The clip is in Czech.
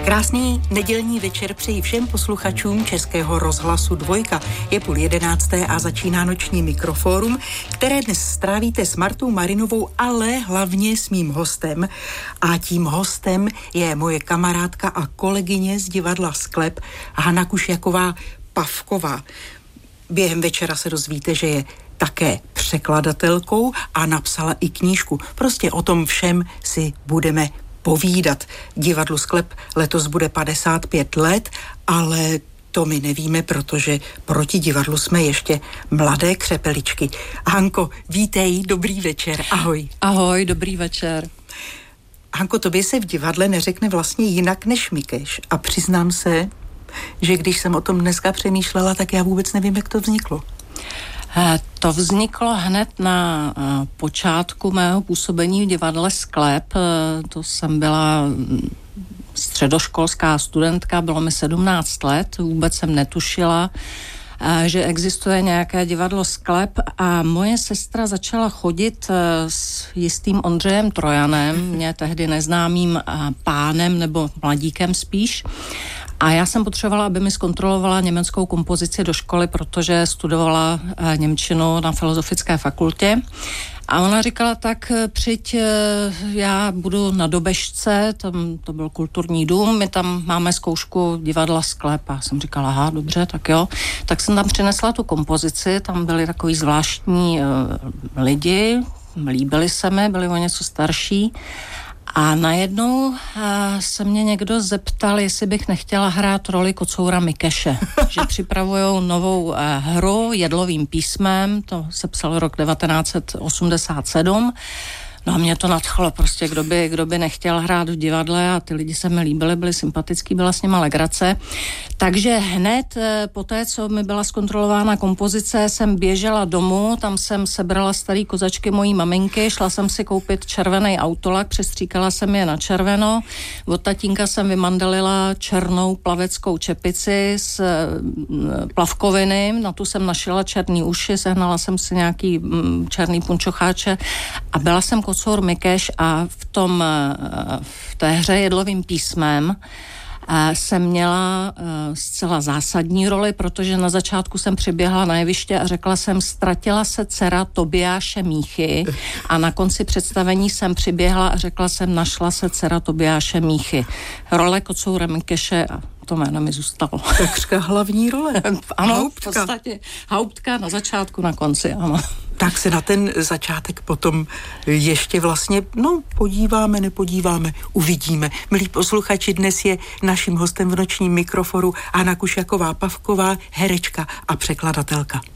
Krásný nedělní večer přeji všem posluchačům Českého rozhlasu Dvojka. Je 10:30 a začíná noční mikrofórum, které dnes strávíte s Martou Marinovou, ale hlavně s mým hostem. A tím hostem je moje kamarádka a kolegyně z divadla Sklep Hana Kušjaková-Pavková. Během večera se dozvíte, že je také překladatelkou a napsala i knížku. Prostě o tom všem si budeme povídat. Divadlu Sklep letos bude 55 let, ale to my nevíme, protože proti divadlu jsme ještě mladé křepeličky. Hanko, vítej, dobrý večer, ahoj. Ahoj, dobrý večer. Hanko, tobě se v divadle neřekne vlastně jinak než Mikeš a přiznám se, že když jsem o tom dneska přemýšlela, tak já vůbec nevím, jak to vzniklo. To vzniklo hned na počátku mého působení v divadle Sklep. To jsem byla středoškolská studentka, bylo mi 17 let, vůbec jsem netušila, že existuje nějaké divadlo Sklep a moje sestra začala chodit s jistým Ondřejem Trojanem, mě tehdy neznámým pánem nebo mladíkem spíš. A já jsem potřebovala, aby mi zkontrolovala německou kompozici do školy, protože studovala němčinu na Filozofické fakultě. A ona říkala, tak přijď, já budu na Dobežce, tam to byl kulturní dům, my tam máme zkoušku divadla Sklep. A jsem říkala, aha, dobře, tak jo. Tak jsem tam přinesla tu kompozici, tam byli takový zvláštní lidi, líbili se mi, byli o něco starší. A najednou se mě někdo zeptal, jestli bych nechtěla hrát roli kocoura Mikeše, že připravujou novou hru Jedlovým písmem, to se psalo rok 1987. No a mě to nadchlo, prostě kdo by nechtěl hrát v divadle a ty lidi se mi líbili, byli sympatický, byla s nima legrace. Takže hned po té, co mi byla zkontrolována kompozice, jsem běžela domů, tam jsem sebrala starý kozačky mojí maminky, šla jsem si koupit červený autolak, přestříkala jsem je na červeno, od tatínka jsem vymandelila černou plaveckou čepici z plavkoviny, na tu jsem našila černý uši, sehnala jsem si nějaký černý punčocháče a byla jsem kocour Mikeš a v té hře Jedlovým písmem jsem měla zcela zásadní roli, protože na začátku jsem přiběhla na jeviště a řekla jsem, ztratila se dcera Tobiáše Míchy a na konci představení jsem přiběhla a řekla jsem, našla se dcera Tobiáše Míchy. Role kocoura Mikeše a to jméno mi zůstalo. Takřka hlavní role. Ano, Hauptka. V podstatě Hauptka na začátku, na konci, ano. Tak se na ten začátek potom ještě vlastně, nepodíváme, uvidíme. Milí posluchači, dnes je naším hostem v nočním mikroforu Hana Kušjaková-Pavková, herečka a překladatelka.